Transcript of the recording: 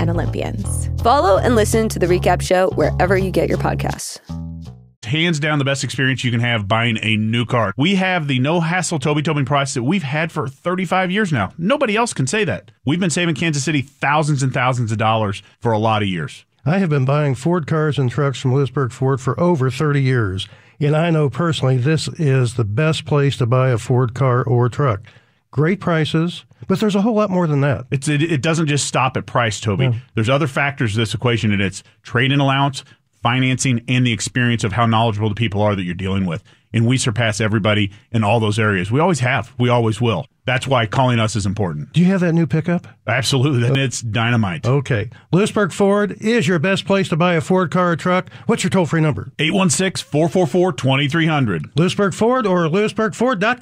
Olympians. Follow and listen to The Recap Show wherever you get your podcasts. Hands down the best experience you can have buying a new car. We have the no-hassle Toby towing price that we've had for 35 years now. Nobody else can say that. We've been saving Kansas City thousands and thousands of dollars for a lot of years. I have been buying Ford cars and trucks from Lewisburg Ford for over 30 years, and I know personally this is the best place to buy a Ford car or truck. Great prices, but there's a whole lot more than that. It doesn't just stop at price, Toby. No. There's other factors to this equation, and it's trade-in allowance, financing, and the experience of how knowledgeable the people are that you're dealing with. And we surpass everybody in all those areas. We always have. We always will. That's why calling us is important. Do you have that new pickup? Absolutely. It's dynamite. Okay. Lewisburg Ford is your best place to buy a Ford car or truck. What's your toll-free number? 816-444-2300. Lewisburg Ford or LewisburgFord.com.